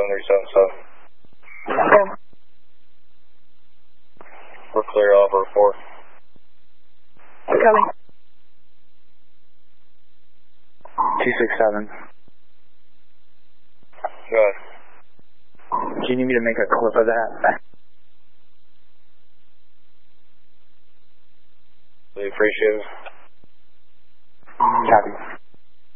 7377. Okay. We're clear off report. Coming. 267. Go ahead. Do you need me to make a clip of that? We appreciate it. Copy.